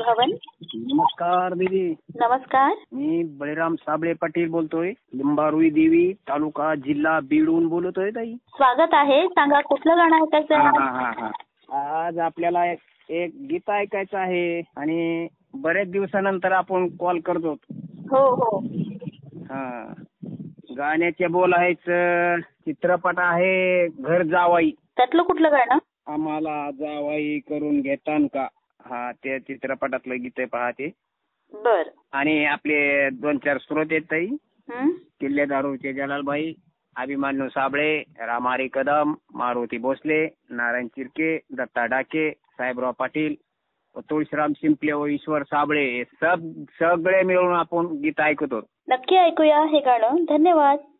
भवन. नमस्कार दीदी. नमस्कार. मी बळीराम साबळे पाटील बोलतोय. लिंबारुई देवी तालुका जिल्हा बीडहून बोलतोय ताई. स्वागत आहे. सांगा कुठलं गाणं ऐकायचं आहे? आज आपल्याला एक गीत ऐकायचं आहे आणि बरेच दिवसानंतर आपण कॉल करतो. हो हो. गाण्याचे बोल आहेत. चित्रपट आहे घर जावाई. त्यातलं कुठलं गाणं? आम्हाला जावाई करून घेतान का. त्या चित्रपटातलं गीत आहे पहा ते. बर. आणि आपले 2-4 स्रोत आहेत ताई. हं? किल्ले दारूचे जलालबाई, अभिमन्यू साबळे, रामारी कदम, मारुती भोसले, नारायण चिरके, दत्ता डाके, साहेबराव पाटील, तुळशीराम शिंपले व ईश्वर साबळे हे सगळे मिळून आपण गीत ऐकतो. नक्की ऐकूया हे गाणं. धन्यवाद.